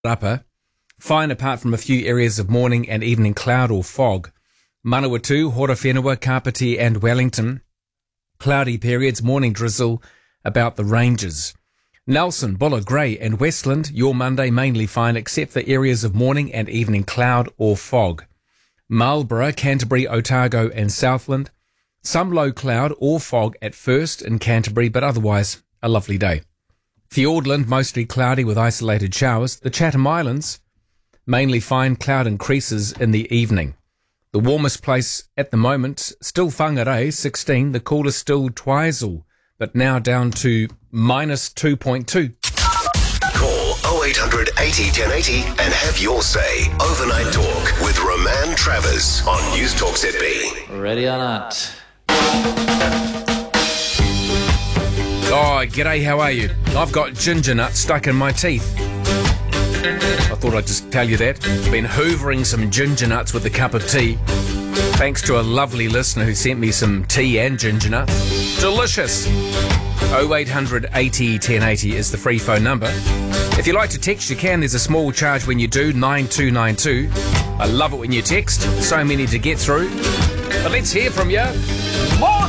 upper. Fine apart from a few areas of morning and evening cloud or fog. Manawatu, Horowhenua, Kapiti and Wellington. Cloudy periods, morning drizzle about the ranges. Nelson, Buller, Grey and Westland, your Monday mainly fine except for areas of morning and evening cloud or fog. Marlborough, Canterbury, Otago and Southland. Some low cloud or fog at first in Canterbury, but otherwise a lovely day. Fiordland, mostly cloudy with isolated showers. The Chatham Islands, mainly fine, cloud increases in the evening. The warmest place at the moment, still Whangarei, 16. The coolest still Twizel, but now down to minus 2.2. Call 0800 80 1080 and have your say. Overnight Talk with Roman Travers on News Talk ZB. Ready or not? Oh, g'day, how are you? I've got ginger nuts stuck in my teeth. I thought I'd just tell you that. Been hoovering some ginger nuts with a cup of tea. Thanks to a lovely listener who sent me some tea and ginger nuts. Delicious. 0800 80 1080 is the free phone number. If you like to text, you can. There's a small charge when you do, 9292. I love it when you text. So many to get through. But let's hear from you. Come on!